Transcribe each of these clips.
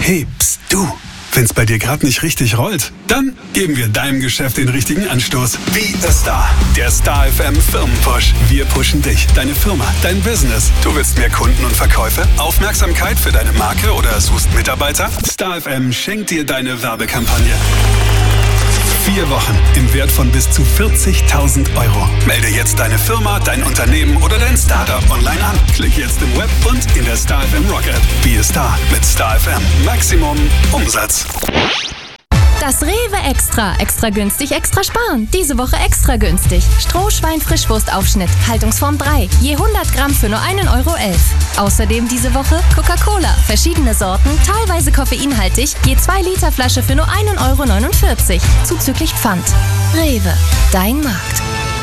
Hey, pst, du. Wenn's bei dir gerade nicht richtig rollt, dann geben wir deinem Geschäft den richtigen Anstoß. Be a Star. Der Star FM Firmenpush. Wir pushen dich, deine Firma, dein Business. Du willst mehr Kunden und Verkäufe, Aufmerksamkeit für deine Marke oder suchst Mitarbeiter? Star FM schenkt dir deine Werbekampagne. 4 Wochen im Wert von bis zu 40.000 €. Melde jetzt deine Firma, dein Unternehmen oder dein Startup online an. Klick jetzt im Web und in der Star FM Rock App. Be a Star mit Star FM. Maximum Umsatz. Das Rewe Extra. Extra günstig, extra sparen. Diese Woche extra günstig. Strohschwein-Frischwurstaufschnitt, Haltungsform 3. Je 100 Gramm für nur 1,11 €. Außerdem diese Woche Coca-Cola. Verschiedene Sorten, teilweise koffeinhaltig. Je 2 Liter Flasche für nur 1,49 €. Zuzüglich Pfand. Rewe. Dein Markt.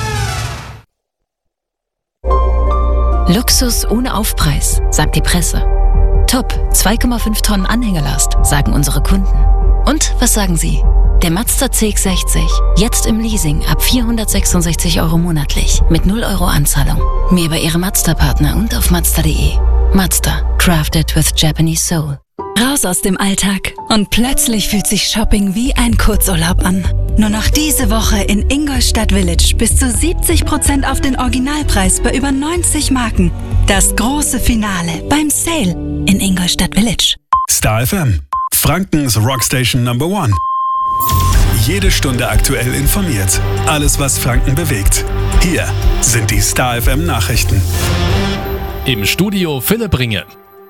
Luxus ohne Aufpreis, sagt die Presse. Top, 2,5 Tonnen Anhängelast, sagen unsere Kunden. Und was sagen Sie? Der Mazda CX-60, jetzt im Leasing ab 466 € monatlich, mit 0 € Anzahlung. Mehr bei Ihrem Mazda-Partner und auf Mazda.de. Mazda, crafted with Japanese soul. Raus aus dem Alltag und plötzlich fühlt sich Shopping wie ein Kurzurlaub an. Nur noch diese Woche in Ingolstadt Village bis zu 70% auf den Originalpreis bei über 90 Marken. Das große Finale beim Sale in Ingolstadt Village. Star FM. Frankens Rockstation Number 1. Jede Stunde aktuell informiert. Alles, was Franken bewegt. Hier sind die Star FM Nachrichten. Im Studio Philipp Ringe.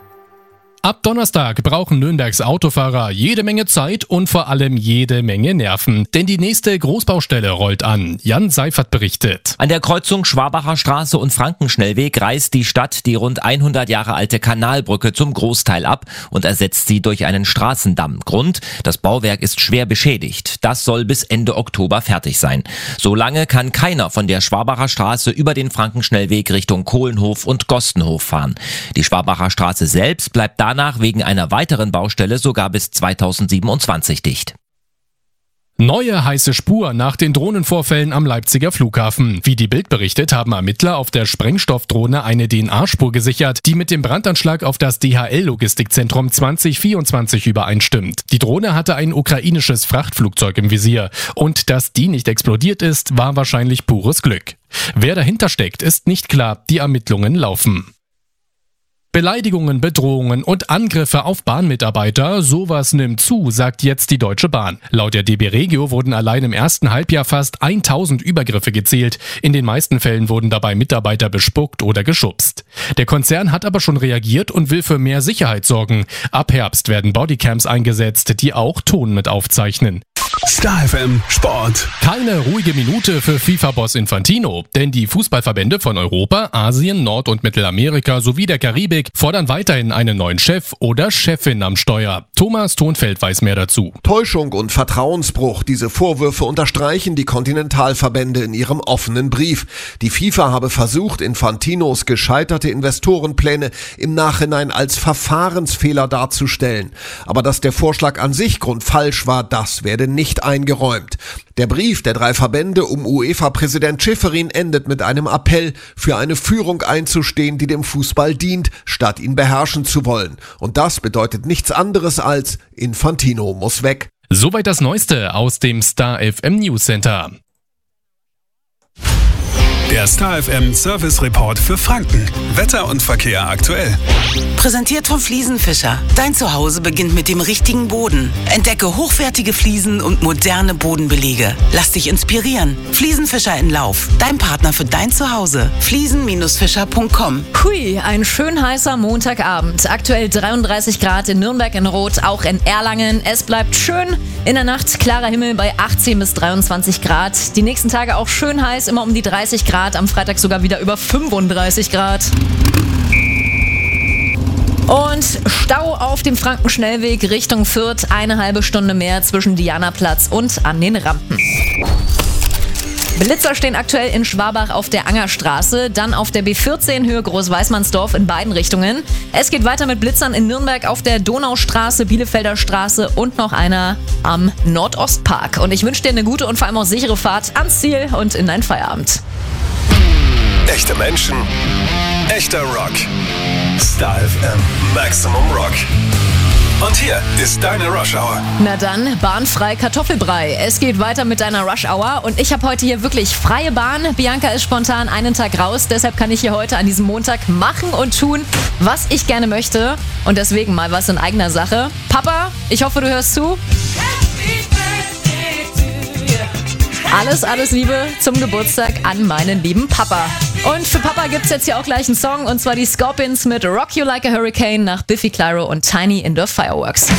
Ab Donnerstag brauchen Nürnbergs Autofahrer jede Menge Zeit und vor allem jede Menge Nerven. Denn die nächste Großbaustelle rollt an. Jan Seifert berichtet. An der Kreuzung Schwabacher Straße und Frankenschnellweg reißt die Stadt die rund 100 Jahre alte Kanalbrücke zum Großteil ab und ersetzt sie durch einen Straßendamm. Grund: das Bauwerk ist schwer beschädigt. Das soll bis Ende Oktober fertig sein. Solange kann keiner von der Schwabacher Straße über den Frankenschnellweg Richtung Kohlenhof und Gostenhof fahren. Die Schwabacher Straße selbst bleibt danach wegen einer weiteren Baustelle sogar bis 2027 dicht. Neue heiße Spur nach den Drohnenvorfällen am Leipziger Flughafen. Wie die Bild berichtet, haben Ermittler auf der Sprengstoffdrohne eine DNA-Spur gesichert, die mit dem Brandanschlag auf das DHL-Logistikzentrum 2024 übereinstimmt. Die Drohne hatte ein ukrainisches Frachtflugzeug im Visier. Und dass die nicht explodiert ist, war wahrscheinlich pures Glück. Wer dahinter steckt, ist nicht klar. Die Ermittlungen laufen. Beleidigungen, Bedrohungen und Angriffe auf Bahnmitarbeiter, sowas nimmt zu, sagt jetzt die Deutsche Bahn. Laut der DB Regio wurden allein im ersten Halbjahr fast 1000 Übergriffe gezählt. In den meisten Fällen wurden dabei Mitarbeiter bespuckt oder geschubst. Der Konzern hat aber schon reagiert und will für mehr Sicherheit sorgen. Ab Herbst werden Bodycams eingesetzt, die auch Ton mit aufzeichnen. Star FM Sport. Keine ruhige Minute für FIFA-Boss Infantino, denn die Fußballverbände von Europa, Asien, Nord- und Mittelamerika sowie der Karibik fordern weiterhin einen neuen Chef oder Chefin am Steuer. Thomas Thonfeld weiß mehr dazu. Täuschung und Vertrauensbruch, diese Vorwürfe unterstreichen die Kontinentalverbände in ihrem offenen Brief. Die FIFA habe versucht, Infantinos gescheiterte Investorenpläne im Nachhinein als Verfahrensfehler darzustellen. Aber dass der Vorschlag an sich grundfalsch war, das werde nicht eingeräumt. Der Brief der 3 Verbände um UEFA-Präsident Schäferin endet mit einem Appell, für eine Führung einzustehen, die dem Fußball dient, statt ihn beherrschen zu wollen. Und das bedeutet nichts anderes als Infantino muss weg. Soweit das Neueste aus dem Star FM News Center. Der Star FM Service Report für Franken. Wetter und Verkehr aktuell. Präsentiert von Fliesenfischer. Dein Zuhause beginnt mit dem richtigen Boden. Entdecke hochwertige Fliesen und moderne Bodenbelege. Lass dich inspirieren. Fliesenfischer in Lauf. Dein Partner für dein Zuhause. Fliesen-fischer.com. Hui, ein schön heißer Montagabend. Aktuell 33 Grad in Nürnberg in Rot, auch in Erlangen. Es bleibt schön. In der Nacht klarer Himmel bei 18 bis 23 Grad. Die nächsten Tage auch schön heiß, immer um die 30 Grad. Am Freitag sogar wieder über 35 Grad. Und Stau auf dem Frankenschnellweg Richtung Fürth. Eine halbe Stunde mehr zwischen Dianaplatz und an den Rampen. Blitzer stehen aktuell in Schwabach auf der Angerstraße, dann auf der B14 Höhe Großweißmannsdorf in beiden Richtungen. Es geht weiter mit Blitzern in Nürnberg auf der Donaustraße, Bielefelder Straße und noch einer am Nordostpark. Und ich wünsche dir eine gute und vor allem auch sichere Fahrt ans Ziel und in deinen Feierabend. Echte Menschen, echter Rock. Star FM Maximum Rock. Und hier ist deine Rush Hour. Na dann, bahnfrei Kartoffelbrei. Es geht weiter mit deiner Rush Hour und ich habe heute hier wirklich freie Bahn. Bianca ist spontan einen Tag raus, deshalb kann ich hier heute an diesem Montag machen und tun, was ich gerne möchte. Und deswegen mal was in eigener Sache. Papa, ich hoffe, du hörst zu. Alles Liebe zum Geburtstag an meinen lieben Papa. Und für Papa gibt's jetzt hier auch gleich einen Song, und zwar die Scorpions mit Rock You Like a Hurricane nach Biffy Clyro und Tiny Indoor Fireworks.